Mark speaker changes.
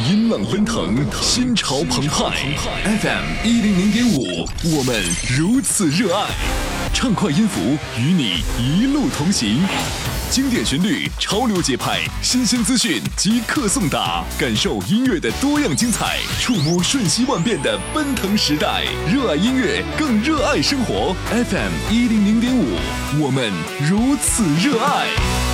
Speaker 1: 音浪奔腾，心潮澎湃。FM 100.5，我们如此热爱。畅快音符与你一路同行，经典旋律，潮流节拍，新鲜资讯即刻送达，感受音乐的多样精彩，触摸瞬息万变的奔腾时代。热爱音乐，更热爱生活。FM 100.5，我们如此热爱。